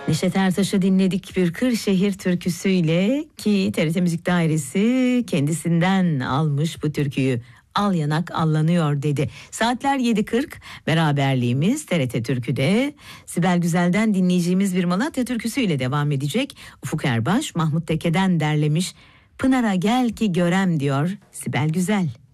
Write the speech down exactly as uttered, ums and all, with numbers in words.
Neşet Ertaş'ı dinledik bir Kırşehir türküsüyle ki T R T Müzik Dairesi kendisinden almış bu türküyü. Al yanak allanıyor dedi. Saatler yedi kırk, beraberliğimiz T R T Türkü'de. Sibel Güzel'den dinleyeceğimiz bir Malatya türküsüyle devam edecek. Ufuk Erbaş, Mahmut Teke'den derlemiş. Pınar'a gel ki görem diyor Sibel Güzel.